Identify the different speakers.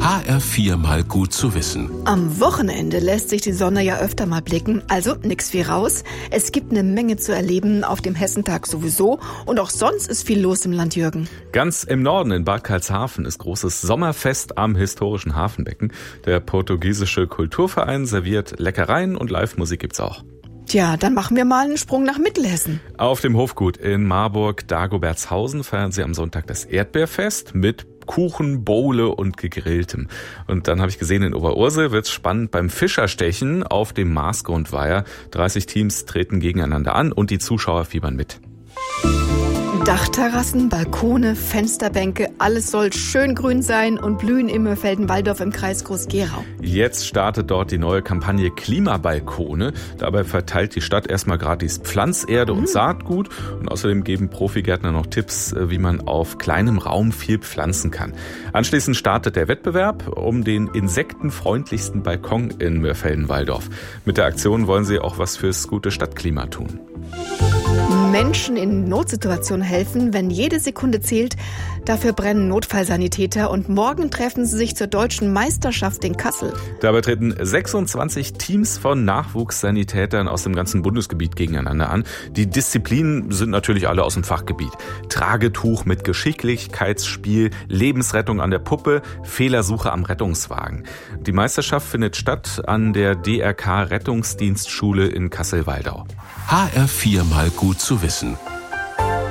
Speaker 1: HR4 mal gut zu wissen.
Speaker 2: Am Wochenende lässt sich die Sonne ja öfter mal blicken, also nix wie raus. Es gibt eine Menge zu erleben, auf dem Hessentag sowieso und auch sonst ist viel los im Land, Jürgen.
Speaker 3: Ganz im Norden in Bad Karlshafen ist großes Sommerfest am historischen Hafenbecken. Der portugiesische Kulturverein serviert Leckereien und Live-Musik gibt's auch.
Speaker 2: Tja, dann machen wir mal einen Sprung nach Mittelhessen.
Speaker 3: Auf dem Hofgut in Marburg-Dagobertshausen feiern sie am Sonntag das Erdbeerfest mit Kuchen, Bowle und Gegrilltem. Und dann habe ich gesehen, in Oberursel wird's spannend beim Fischerstechen auf dem Marsgrundweiher. 30 Teams treten gegeneinander an und die Zuschauer fiebern mit.
Speaker 2: Dachterrassen, Balkone, Fensterbänke, alles soll schön grün sein und blühen im Mörfelden-Walldorf im Kreis Groß-Gerau.
Speaker 3: Jetzt startet dort die neue Kampagne Klimabalkone. Dabei verteilt die Stadt erstmal gratis Pflanzerde und Saatgut. Und außerdem geben Profigärtner noch Tipps, wie man auf kleinem Raum viel pflanzen kann. Anschließend startet der Wettbewerb um den insektenfreundlichsten Balkon in Mörfelden-Walldorf. Mit der Aktion wollen sie auch was fürs gute Stadtklima tun.
Speaker 2: Menschen in Notsituationen helfen, wenn jede Sekunde zählt. Dafür brennen Notfallsanitäter und morgen treffen sie sich zur deutschen Meisterschaft in Kassel.
Speaker 3: Dabei treten 26 Teams von Nachwuchssanitätern aus dem ganzen Bundesgebiet gegeneinander an. Die Disziplinen sind natürlich alle aus dem Fachgebiet. Tragetuch mit Geschicklichkeitsspiel, Lebensrettung an der Puppe, Fehlersuche am Rettungswagen. Die Meisterschaft findet statt an der DRK Rettungsdienstschule in Kassel-Waldau.
Speaker 1: HR4 mal gut zu wissen.